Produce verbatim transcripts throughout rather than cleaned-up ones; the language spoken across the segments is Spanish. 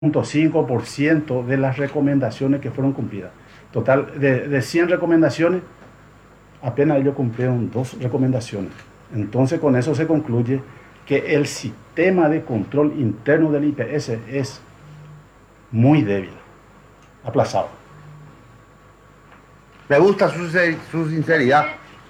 punto cinco por ciento de las recomendaciones que fueron cumplidas. Total, de, de cien recomendaciones, apenas ellos cumplieron dos recomendaciones. Entonces, con eso se concluye que el sistema de control interno del I P S es muy débil, aplazado. Me gusta su, su sinceridad.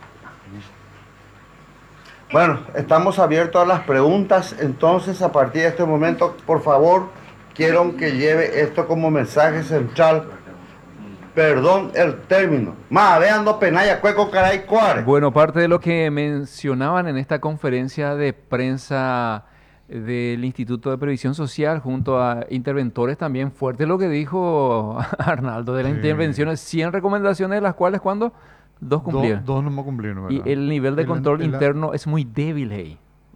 Bueno, estamos abiertos a las preguntas, entonces a partir de este momento, por favor, quiero que lleve esto como mensaje central. Perdón el término. Más veando penaya, cueco, caray, cuare. Bueno, parte de lo que mencionaban en esta conferencia de prensa del Instituto de Previsión Social junto a interventores también fuerte lo que dijo Arnaldo de las Sí. intervenciones, cien recomendaciones de las cuales cuando dos cumplieron. Do- dos no cumplieron, ¿verdad? Y el nivel de El- control el- interno es muy débil ahí.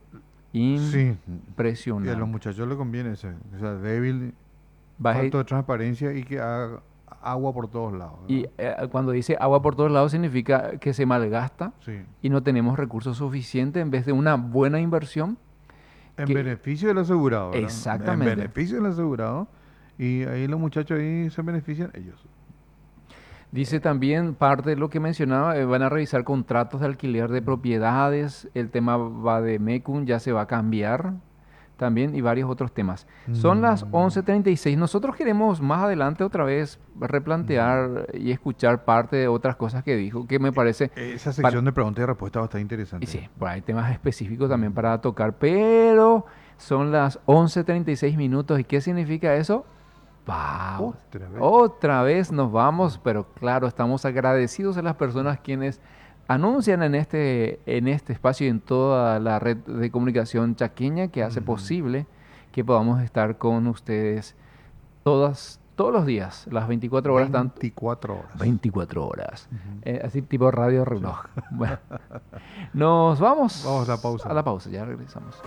Sí. Impresionante. Y a los muchachos les conviene ese. O sea, débil, Baje- falta de transparencia y que haga agua por todos lados. ¿verdad? y eh, cuando dice agua por todos lados significa que se malgasta Sí. y no tenemos recursos suficientes en vez de una buena inversión. En que- beneficio del asegurado. ¿verdad? Exactamente. En beneficio del asegurado. Y ahí los muchachos ahí se benefician ellos. Dice también parte de lo que mencionaba, eh, van a revisar contratos de alquiler de propiedades, el tema va de Mecum, ya se va a cambiar también y varios otros temas. Son las Mm. once treinta y seis, nosotros queremos más adelante otra vez replantear y escuchar parte de otras cosas que dijo, que me parece... Esa sección de preguntas y respuestas va a estar interesante. Y sí, pues hay temas específicos también para tocar, pero son las once treinta y seis minutos. ¿Y qué significa eso? Vamos. Otra vez. Otra vez nos vamos, pero claro, estamos agradecidos a las personas quienes anuncian en este, en este espacio y en toda la red de comunicación chaqueña que hace Ujú. posible que podamos estar con ustedes todas, todos los días, las veinticuatro horas. Tanto, veinticuatro horas. veinticuatro horas. Ujú. Eh, así tipo radio reloj. Bueno, nos vamos. Vamos a la pausa. A la pausa, ya regresamos.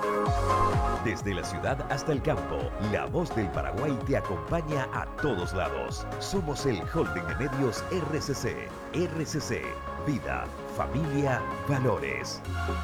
Desde la ciudad hasta el campo, la voz del Paraguay te acompaña a todos lados. Somos el Holding de Medios R C C. R C C, vida, familia, valores.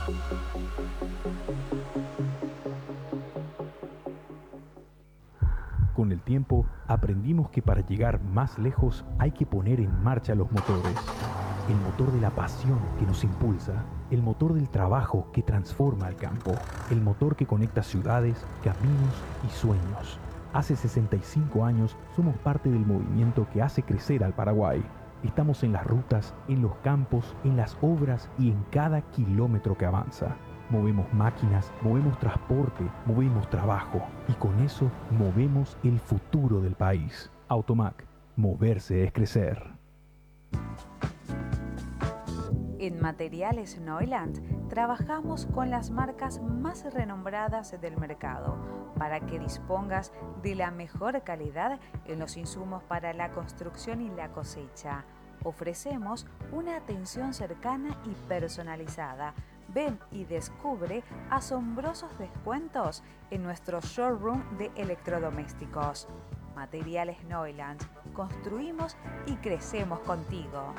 Con el tiempo, aprendimos que para llegar más lejos hay que poner en marcha los motores. El motor de la pasión que nos impulsa, el motor del trabajo que transforma el campo, el motor que conecta ciudades, caminos y sueños. Hace sesenta y cinco años somos parte del movimiento que hace crecer al Paraguay. Estamos en las rutas, en los campos, en las obras y en cada kilómetro que avanza. Movemos máquinas, movemos transporte, movemos trabajo y con eso movemos el futuro del país. Automac, moverse es crecer. En Materiales Neuland trabajamos con las marcas más renombradas del mercado para que dispongas de la mejor calidad en los insumos para la construcción y la cosecha. Ofrecemos una atención cercana y personalizada. Ven y descubre asombrosos descuentos en nuestro showroom de electrodomésticos. Materiales Neuland. Construimos y crecemos contigo.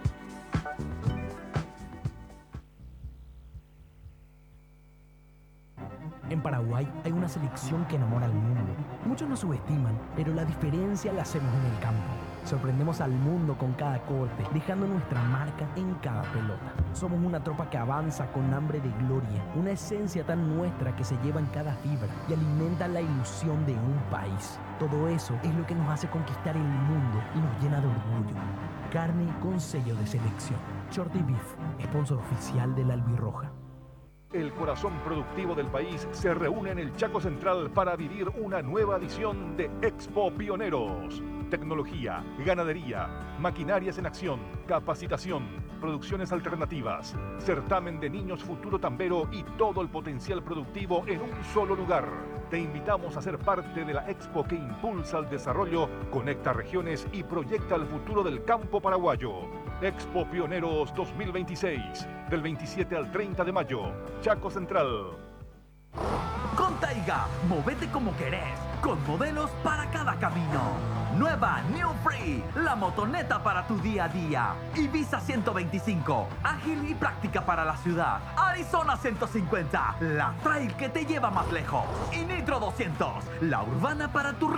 En Paraguay hay una selección que enamora al mundo. Muchos nos subestiman, pero la diferencia la hacemos en el campo. Sorprendemos al mundo con cada corte, dejando nuestra marca en cada pelota. Somos una tropa que avanza con hambre de gloria, una esencia tan nuestra que se lleva en cada fibra y alimenta la ilusión de un país. Todo eso es lo que nos hace conquistar el mundo y nos llena de orgullo. Carne con sello de selección. Shorty Beef, sponsor oficial de la Albirroja. El corazón productivo del país se reúne en el Chaco Central para vivir una nueva edición de Expo Pioneros. Tecnología, ganadería, maquinarias en acción, capacitación, producciones alternativas, certamen de niños futuro tambero y todo el potencial productivo en un solo lugar. Te invitamos a ser parte de la expo que impulsa el desarrollo, conecta regiones y proyecta el futuro del campo paraguayo. Expo Pioneros dos mil veintiséis, del veintisiete al treinta de mayo, Chaco Central. Con Taiga, movete como querés. con modelos para cada camino. Nueva New Free, la motoneta para tu día a día. Ibiza ciento veinticinco, ágil y práctica para la ciudad. Arizona ciento cincuenta, la trail que te lleva más lejos. Y Nitro doscientos, la urbana para tu